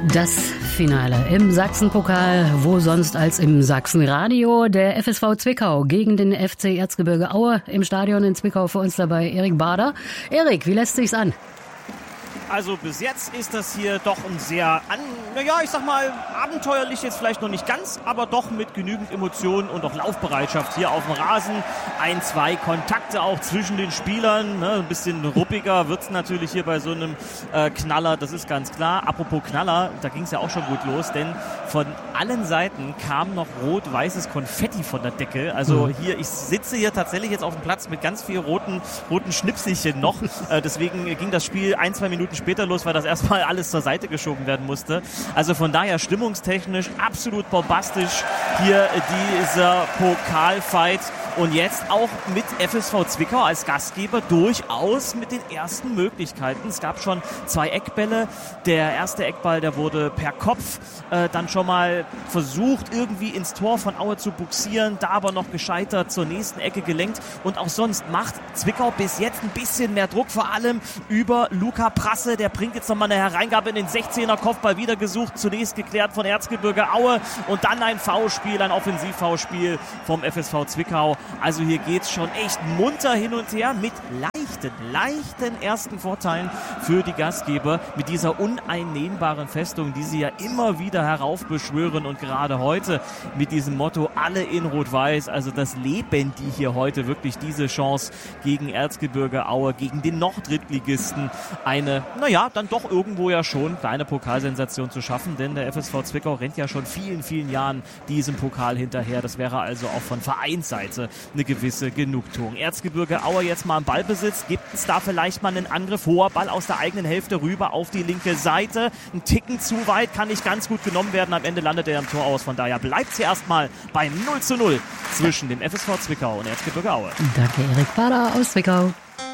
Das Finale im Sachsenpokal, wo sonst als im Sachsenradio. Der FSV Zwickau gegen den FC Erzgebirge Aue im Stadion in Zwickau. Für uns dabei Erik Bader. Erik, wie lässt sich's an? Also bis jetzt ist das hier doch ein sehr, ich sag mal, abenteuerlich jetzt vielleicht noch nicht ganz, aber doch mit genügend Emotionen und auch Laufbereitschaft hier auf dem Rasen. 1-2 Kontakte auch zwischen den Spielern. Ne? Ein bisschen ruppiger wird's natürlich hier bei so einem Knaller, das ist ganz klar. Apropos Knaller, da ging's ja auch schon gut los, denn von allen Seiten kam noch rot-weißes Konfetti von der Decke. Also hier, ich sitze hier tatsächlich jetzt auf dem Platz mit ganz viel roten Schnipselchen noch. Deswegen ging das Spiel 1-2 Minuten später los, weil das erstmal alles zur Seite geschoben werden musste. Also von daher stimmungstechnisch absolut bombastisch hier dieser Pokalfight. Und jetzt auch mit FSV Zwickau als Gastgeber durchaus mit den ersten Möglichkeiten. Es gab schon 2 Eckbälle. Der erste Eckball, der wurde per Kopf dann schon mal versucht, irgendwie ins Tor von Aue zu buxieren, da aber noch gescheitert, zur nächsten Ecke gelenkt. Und auch sonst macht Zwickau bis jetzt ein bisschen mehr Druck, vor allem über Luca Prasse. Der bringt jetzt nochmal eine Hereingabe in den 16er, Kopfball wieder gesucht, zunächst geklärt von Erzgebirge Aue und dann ein Foulspiel, ein Offensiv-Foulspiel vom FSV Zwickau. Also hier geht's schon echt munter hin und her mit leichten ersten Vorteilen für die Gastgeber mit dieser uneinnehmbaren Festung, die sie ja immer wieder heraufbeschwören und gerade heute mit diesem Motto alle in Rot-Weiß, also das leben die hier heute wirklich diese Chance gegen Erzgebirge Aue, gegen den noch Drittligisten eine, dann doch irgendwo ja schon kleine Pokalsensation zu schaffen, denn der FSV Zwickau rennt ja schon vielen Jahren diesem Pokal hinterher. Das wäre also auch von Vereinsseite eine gewisse Genugtuung. Erzgebirge Aue jetzt mal im Ballbesitz. Gibt es da vielleicht mal einen Angriff? Hoher Ball aus der eigenen Hälfte rüber auf die linke Seite. Ein Ticken zu weit, kann nicht ganz gut genommen werden. Am Ende landet er am Tor aus. Von daher bleibt es hier erstmal bei 0:0 zwischen dem FSV Zwickau und Erzgebirge Aue. Danke, Erik Bader aus Zwickau.